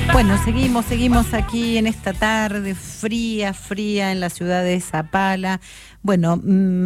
Bueno, seguimos aquí en esta tarde fría en la ciudad de Zapala. Bueno,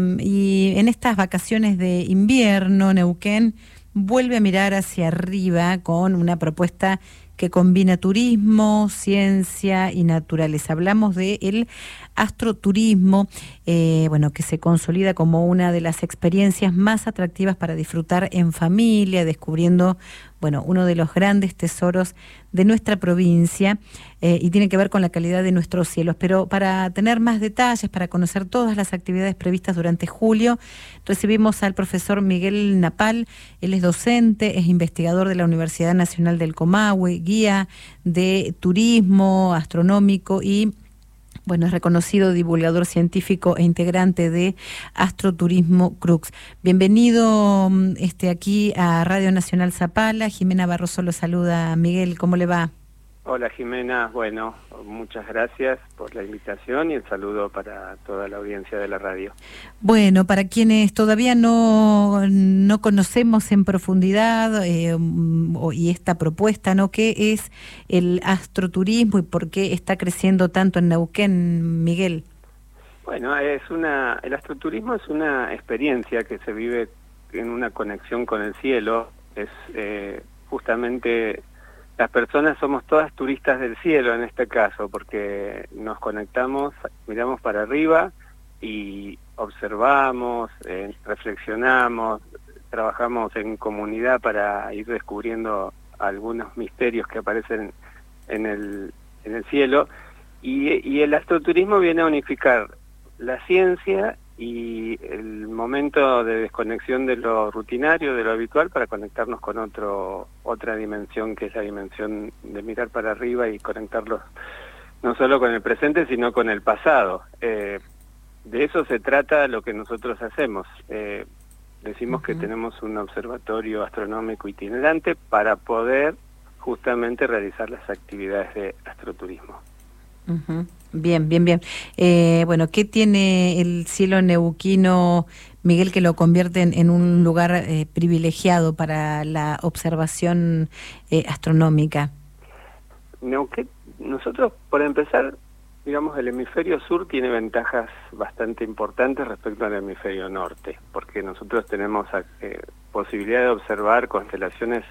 y en estas vacaciones de invierno, Neuquén vuelve a mirar hacia arriba con una propuesta que combina turismo, ciencia y naturaleza. Hablamos de el astroturismo, bueno, que se consolida como una de las experiencias más atractivas para disfrutar en familia, descubriendo, bueno, uno de los grandes tesoros de nuestra provincia, y tiene que ver con la calidad de nuestros cielos. Pero para tener más detalles, para conocer todas las actividades previstas durante julio, recibimos al profesor Miguel Napal. Él es docente, es investigador de la Universidad Nacional del Comahue, guía de turismo astronómico y, bueno, es reconocido divulgador científico e integrante de Astroturismo Crux. Bienvenido aquí a Radio Nacional Zapala. Jimena Barroso lo saluda. Miguel, ¿cómo le va? Hola Jimena, bueno, muchas gracias por la invitación y el saludo para toda la audiencia de la radio. Bueno, para quienes todavía no conocemos en profundidad y esta propuesta, ¿no? ¿Qué es el astroturismo y por qué está creciendo tanto en Neuquén, Miguel? Bueno, el astroturismo es una experiencia que se vive en una conexión con el cielo. Es justamente... Las personas somos todas turistas del cielo en este caso, porque nos conectamos, miramos para arriba y observamos, reflexionamos, trabajamos en comunidad para ir descubriendo algunos misterios que aparecen en el cielo, y el astroturismo viene a unificar la ciencia y el momento de desconexión de lo rutinario, de lo habitual, para conectarnos con otra dimensión, que es la dimensión de mirar para arriba y conectarlos no solo con el presente, sino con el pasado. De eso se trata lo que nosotros hacemos. Decimos que tenemos un observatorio astronómico itinerante para poder justamente realizar las actividades de astroturismo. Bien. Bueno, ¿qué tiene el cielo neuquino, Miguel, que lo convierte en un lugar privilegiado para la observación astronómica? Neuquén, nosotros, por empezar, digamos, el hemisferio sur tiene ventajas bastante importantes respecto al hemisferio norte, porque nosotros tenemos posibilidad de observar constelaciones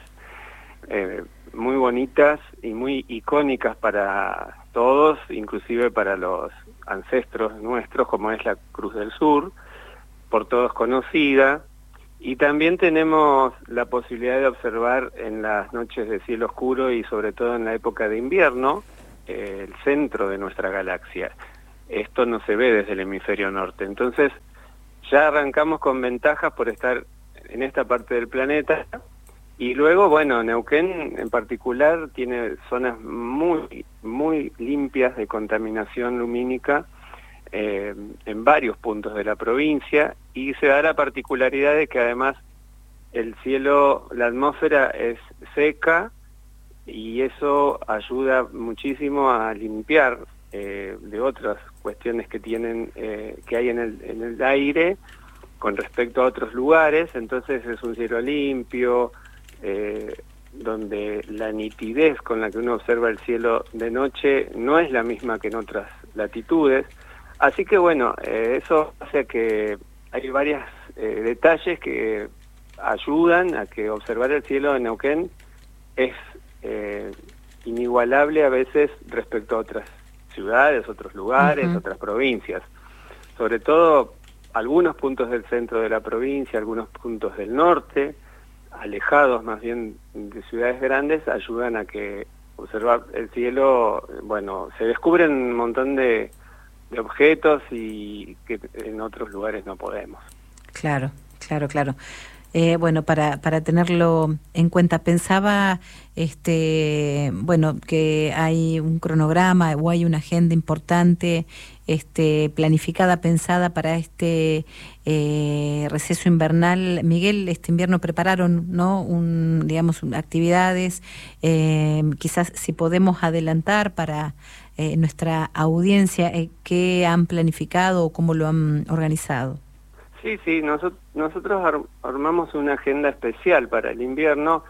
muy bonitas y muy icónicas para todos, inclusive para los ancestros nuestros, como es la Cruz del Sur, por todos conocida, y también tenemos la posibilidad de observar en las noches de cielo oscuro y sobre todo en la época de invierno, el centro de nuestra galaxia. Esto no se ve desde el hemisferio norte, entonces ya arrancamos con ventajas por estar en esta parte del planeta. Y luego, bueno, Neuquén en particular tiene zonas muy limpias de contaminación lumínica en varios puntos de la provincia, y se da la particularidad de que además el cielo, la atmósfera es seca, y eso ayuda muchísimo a limpiar de otras cuestiones que hay en el aire con respecto a otros lugares. Entonces es un cielo limpio, donde la nitidez con la que uno observa el cielo de noche no es la misma que en otras latitudes. Así que bueno, eso hace que hay varios detalles que ayudan a que observar el cielo de Neuquén es inigualable a veces respecto a otras ciudades, otros lugares, otras provincias. Sobre todo algunos puntos del centro de la provincia, algunos puntos del norte, alejados más bien de ciudades grandes, ayudan a que observar el cielo, bueno, se descubren un montón de objetos y que en otros lugares no podemos. Claro. Bueno, para tenerlo en cuenta, pensaba bueno, que hay un cronograma o hay una agenda importante planificada, pensada para receso invernal. Miguel, este invierno prepararon, ¿no? Digamos, actividades, quizás si podemos adelantar para nuestra audiencia, ¿qué han planificado o cómo lo han organizado? Sí, nosotros armamos una agenda especial para el invierno,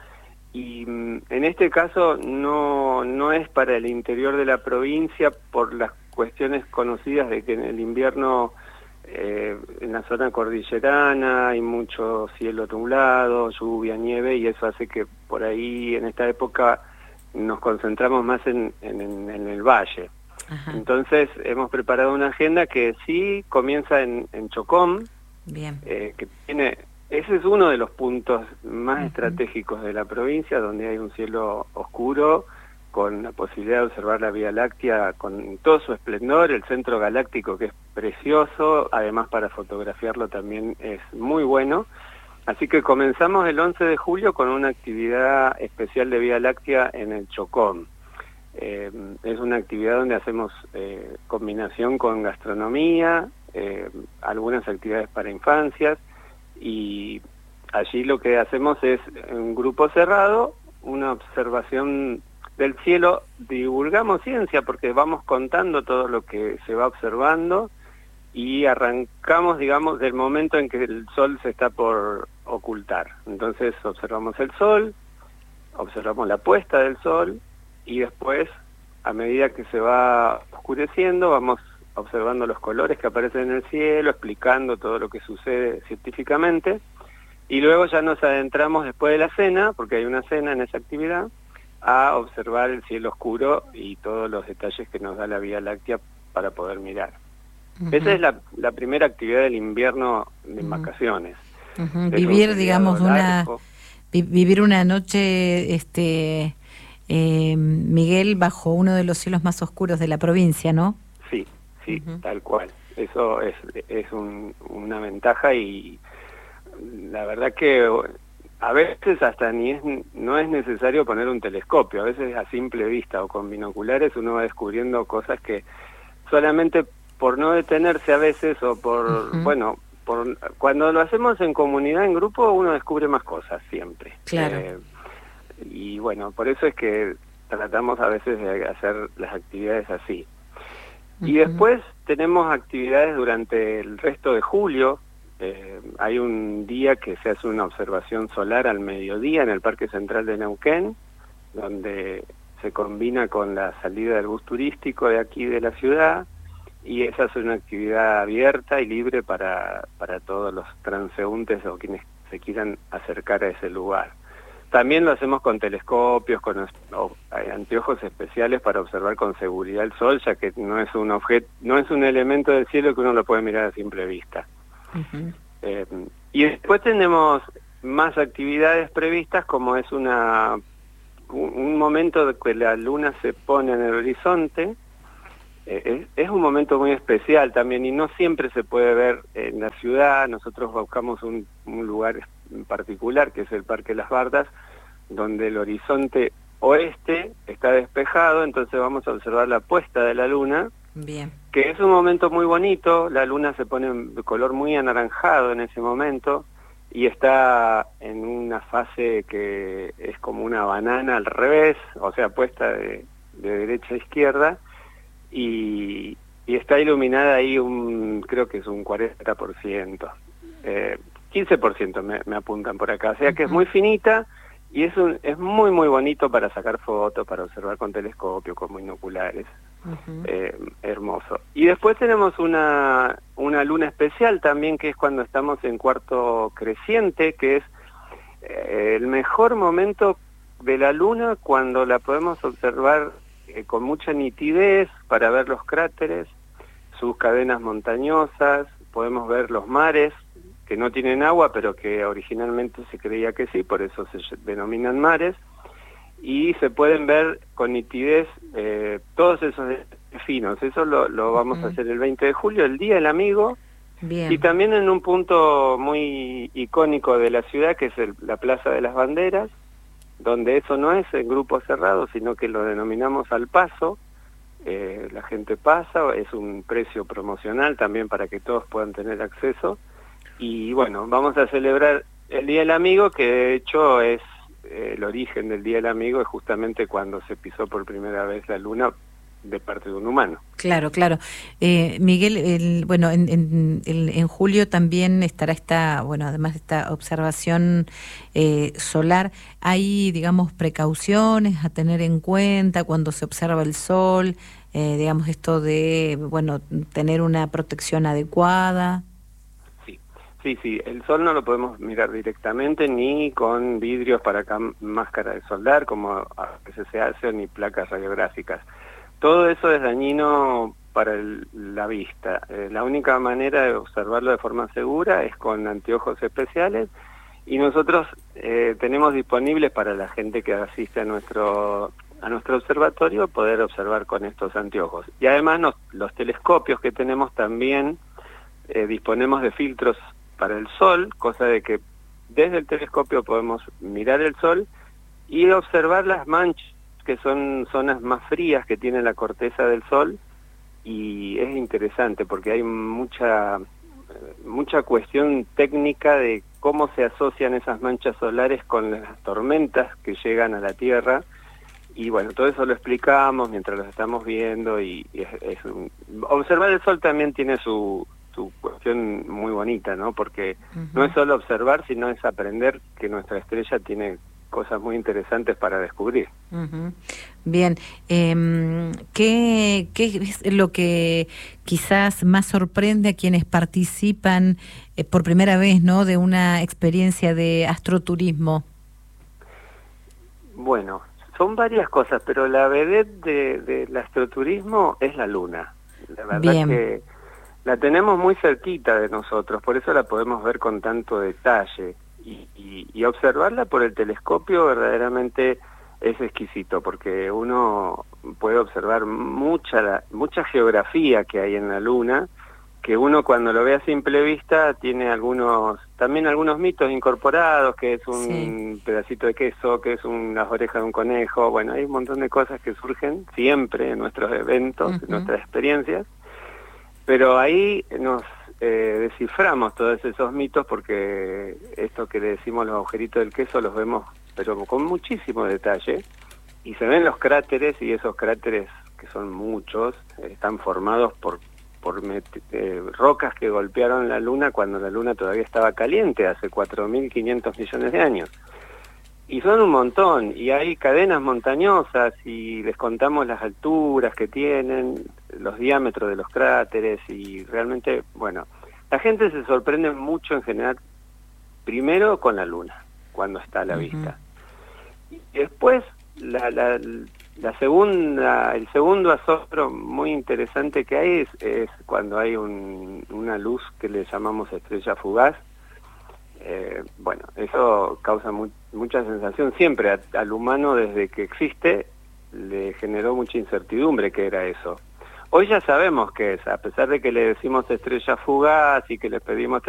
y en este caso no es para el interior de la provincia por las cuestiones conocidas de que en el invierno en la zona cordillerana hay mucho cielo nublado, lluvia, nieve, y eso hace que por ahí en esta época nos concentramos más en el valle. Ajá. Entonces hemos preparado una agenda que sí comienza en Chocón. Bien. Que tiene, ese es uno de los puntos más estratégicos de la provincia, donde hay un cielo oscuro, con la posibilidad de observar la Vía Láctea con todo su esplendor, el centro galáctico, que es precioso, además para fotografiarlo también es muy bueno. Así que comenzamos el 11 de julio con una actividad especial de Vía Láctea en el Chocón. Es una actividad donde hacemos combinación con gastronomía, algunas actividades para infancias, y allí lo que hacemos es un grupo cerrado, una observación del cielo, divulgamos ciencia porque vamos contando todo lo que se va observando y arrancamos, digamos, del momento en que el sol se está por ocultar. Entonces observamos el sol, observamos la puesta del sol, y después, a medida que se va oscureciendo, vamos observando los colores que aparecen en el cielo, explicando todo lo que sucede científicamente, y luego ya nos adentramos después de la cena, porque hay una cena en esa actividad, a observar el cielo oscuro y todos los detalles que nos da la Vía Láctea para poder mirar. Esa es la primera actividad del invierno de vacaciones. Vivir, digamos, vivir una noche, Miguel, bajo uno de los cielos más oscuros de la provincia, ¿no? Sí, tal cual. Eso es una ventaja, y la verdad que a veces hasta no es necesario poner un telescopio. A veces a simple vista o con binoculares uno va descubriendo cosas que solamente por no detenerse a veces, o por, cuando lo hacemos en comunidad, en grupo, uno descubre más cosas siempre. Claro. Y bueno, por eso es que tratamos a veces de hacer las actividades así. Y después tenemos actividades durante el resto de julio. Hay un día que se hace una observación solar al mediodía en el Parque Central de Neuquén, donde se combina con la salida del bus turístico de aquí de la ciudad, y esa es una actividad abierta y libre para todos los transeúntes o quienes se quieran acercar a ese lugar. También lo hacemos con telescopios, con anteojos especiales para observar con seguridad el sol, ya que no es un elemento del cielo que uno lo puede mirar a simple vista. Y después tenemos más actividades previstas, como es un momento de que la luna se pone en el horizonte. Es un momento muy especial también, y no siempre se puede ver en la ciudad. Nosotros buscamos un lugar en particular, que es el Parque Las Bardas, donde el horizonte oeste está despejado, entonces vamos a observar la puesta de la luna. Bien. Que es un momento muy bonito. La luna se pone de color muy anaranjado en ese momento, y está en una fase que es como una banana al revés, o sea, puesta de derecha a izquierda, y está iluminada ahí creo que es un 40%, 15% me apuntan por acá, o sea que es muy finita, y es muy muy bonito para sacar fotos, para observar con telescopio, con binoculares. Hermoso. Y después tenemos una luna especial también, que es cuando estamos en cuarto creciente, que es el mejor momento de la luna, cuando la podemos observar con mucha nitidez para ver los cráteres, sus cadenas montañosas, podemos ver los mares que no tienen agua, pero que originalmente se creía que sí, por eso se denominan mares, y se pueden ver con nitidez todos esos finos. Eso lo vamos a hacer el 20 de julio, el Día del Amigo. Bien. Y también en un punto muy icónico de la ciudad, que es la Plaza de las Banderas, donde eso no es en grupo cerrado, sino que lo denominamos al paso. La gente pasa, es un precio promocional también para que todos puedan tener acceso. Y bueno, vamos a celebrar el Día del Amigo, que de hecho es el origen del Día del Amigo, es justamente cuando se pisó por primera vez la luna de parte de un humano. Claro, claro. Miguel, bueno, en julio también estará además de esta observación solar, ¿hay, digamos, precauciones a tener en cuenta cuando se observa el sol? Digamos, esto de, bueno, tener una protección adecuada. Sí, el sol no lo podemos mirar directamente ni con vidrios para máscara de soldar, como a veces se hace, ni placas radiográficas. Todo eso es dañino para la vista. La única manera de observarlo de forma segura es con anteojos especiales, y nosotros tenemos disponibles para la gente que asiste a nuestro observatorio poder observar con estos anteojos. Y además los telescopios que tenemos también disponemos de filtros para el sol, cosa de que desde el telescopio podemos mirar el sol y observar las manchas, que son zonas más frías que tiene la corteza del sol, y es interesante porque hay mucha cuestión técnica de cómo se asocian esas manchas solares con las tormentas que llegan a la Tierra, y bueno, todo eso lo explicamos mientras los estamos viendo, y observar el sol también tiene su cuestión muy bonita, ¿no? Porque no es solo observar, sino es aprender que nuestra estrella tiene cosas muy interesantes para descubrir. Bien, ¿qué es lo que quizás más sorprende a quienes participan por primera vez, ¿no?, de una experiencia de astroturismo? Bueno, son varias cosas, pero la vedette del astroturismo es la Luna. La verdad que la tenemos muy cerquita de nosotros, por eso la podemos ver con tanto detalle, y observarla por el telescopio verdaderamente es exquisito, porque uno puede observar mucha geografía que hay en la Luna, que uno cuando lo ve a simple vista tiene también algunos mitos incorporados, que es un pedacito de queso, que es las orejas de un conejo. Bueno, hay un montón de cosas que surgen siempre en nuestros eventos, en nuestras experiencias, pero ahí nos desciframos todos esos mitos, porque esto que le decimos los agujeritos del queso los vemos pero con muchísimo detalle, y se ven los cráteres, y esos cráteres, que son muchos, están formados por rocas que golpearon la Luna cuando la Luna todavía estaba caliente, hace 4.500 millones de años. Y son un montón, y hay cadenas montañosas, y les contamos las alturas que tienen, los diámetros de los cráteres, y realmente, bueno, la gente se sorprende mucho en general, primero con la Luna, cuando está a la vista. Y después, el segundo asombro muy interesante que hay es cuando hay una luz que le llamamos estrella fugaz. Bueno, eso causa mucha sensación. Siempre al humano, desde que existe, le generó mucha incertidumbre qué era eso. Hoy ya sabemos qué es, a pesar de que le decimos estrella fugaz y que le pedimos